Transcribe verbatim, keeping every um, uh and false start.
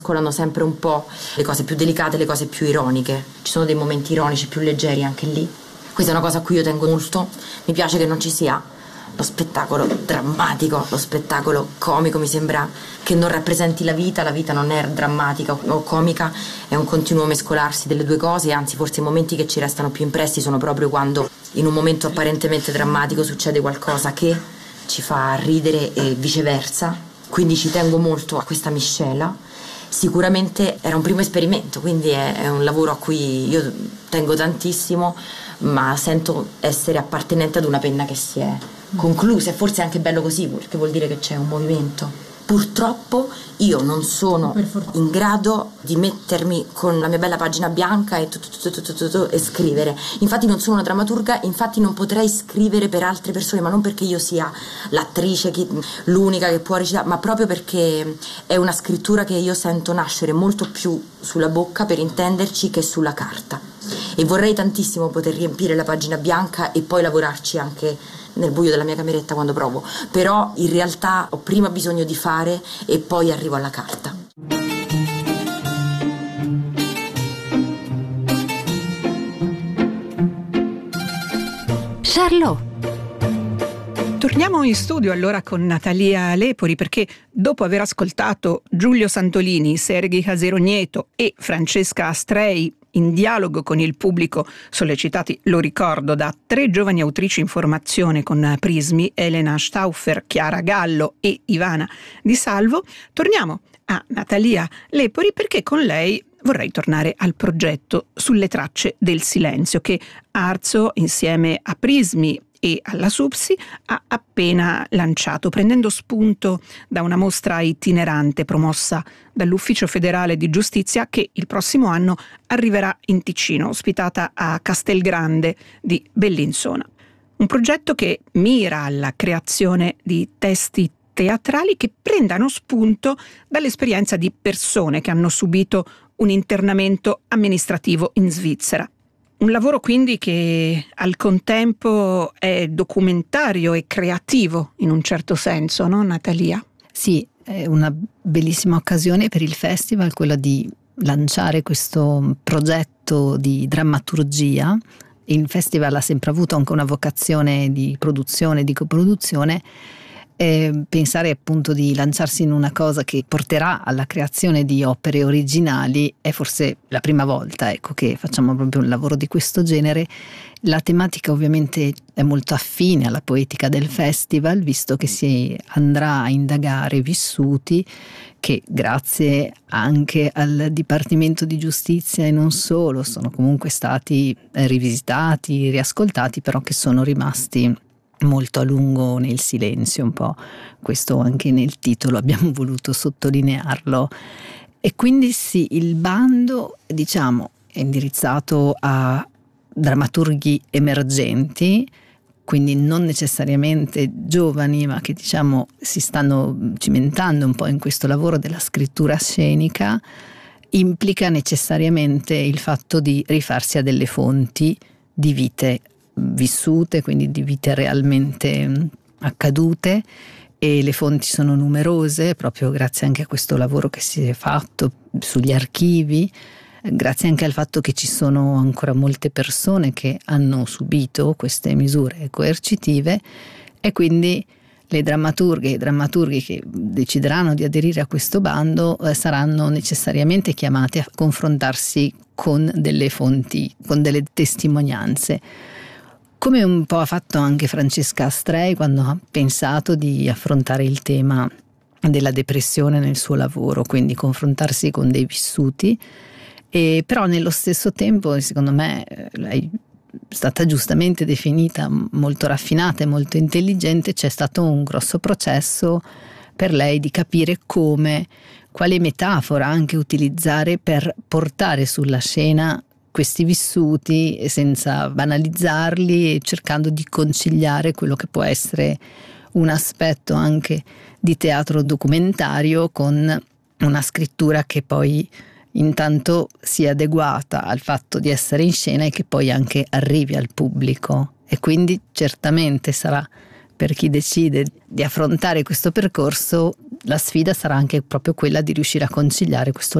Scolano sempre un po' le cose più delicate, le cose più ironiche. Ci sono dei momenti ironici più leggeri anche lì. Questa è una cosa a cui io tengo molto. Mi piace che non ci sia lo spettacolo drammatico, lo spettacolo comico. Mi sembra che non rappresenti la vita. La vita non è drammatica o comica, è un continuo mescolarsi delle due cose. Anzi, forse i momenti che ci restano più impressi sono proprio quando in un momento apparentemente drammatico succede qualcosa che ci fa ridere e viceversa. Quindi ci tengo molto a questa miscela. Sicuramente era un primo esperimento, quindi è, è un lavoro a cui io tengo tantissimo, ma sento essere appartenente ad una penna che si è conclusa, e forse è anche bello così, perché vuol dire che c'è un movimento. Purtroppo io non sono in grado di mettermi con la mia bella pagina bianca e, tu, tu, tu, tu, tu, tu, e scrivere. Infatti non sono una drammaturga, infatti non potrei scrivere per altre persone, ma non perché io sia l'attrice, chi, l'unica che può recitare, ma proprio perché è una scrittura che io sento nascere molto più sulla bocca, per intenderci, che sulla carta. E vorrei tantissimo poter riempire la pagina bianca e poi lavorarci anche nel buio della mia cameretta quando provo, però in realtà ho prima bisogno di fare e poi arrivo alla carta. Charlot. Torniamo in studio allora con Natalia Lepori, perché dopo aver ascoltato Giulio Santolini, Serghi Caserogneto e Francesca Astrei in dialogo con il pubblico, sollecitati, lo ricordo, da tre giovani autrici in formazione con Prismi, Elena Stauffer, Chiara Gallo e Ivana Di Salvo, torniamo a Natalia Lepori perché con lei vorrei tornare al progetto Sulle tracce del silenzio, che Arzo, insieme a Prismi e alla Supsi, ha appena lanciato, prendendo spunto da una mostra itinerante promossa dall'Ufficio Federale di Giustizia, che il prossimo anno arriverà in Ticino, ospitata a Castelgrande di Bellinzona. Un progetto che mira alla creazione di testi teatrali che prendano spunto dall'esperienza di persone che hanno subito un internamento amministrativo in Svizzera. Un lavoro quindi che al contempo è documentario e creativo in un certo senso, no Natalia? Sì, è una bellissima occasione per il festival, quella di lanciare questo progetto di drammaturgia. Il festival ha sempre avuto anche una vocazione di produzione, di coproduzione. E pensare appunto di lanciarsi in una cosa che porterà alla creazione di opere originali è forse la prima volta, ecco, che facciamo proprio un lavoro di questo genere. La tematica ovviamente è molto affine alla poetica del festival, visto che si andrà a indagare vissuti che grazie anche al Dipartimento di Giustizia e non solo sono comunque stati rivisitati, riascoltati, però che sono rimasti molto a lungo nel silenzio, un po' questo anche nel titolo abbiamo voluto sottolinearlo. E quindi sì, il bando, diciamo, è indirizzato a drammaturghi emergenti, quindi non necessariamente giovani, ma che diciamo si stanno cimentando un po' in questo lavoro della scrittura scenica. Implica necessariamente il fatto di rifarsi a delle fonti di vite vissute, quindi di vite realmente accadute, e le fonti sono numerose proprio grazie anche a questo lavoro che si è fatto sugli archivi, grazie anche al fatto che ci sono ancora molte persone che hanno subito queste misure coercitive, e quindi le drammaturghe e i drammaturghi che decideranno di aderire a questo bando eh, saranno necessariamente chiamati a confrontarsi con delle fonti, con delle testimonianze. Come un po' ha fatto anche Francesca Astrei quando ha pensato di affrontare il tema della depressione nel suo lavoro, quindi confrontarsi con dei vissuti, e però nello stesso tempo, secondo me, lei è stata giustamente definita molto raffinata e molto intelligente. C'è stato un grosso processo per lei di capire come, quale metafora anche utilizzare per portare sulla scena questi vissuti senza banalizzarli, e cercando di conciliare quello che può essere un aspetto anche di teatro documentario con una scrittura che poi intanto sia adeguata al fatto di essere in scena e che poi anche arrivi al pubblico. E quindi certamente sarà per chi decide di affrontare questo percorso, la sfida sarà anche proprio quella di riuscire a conciliare questo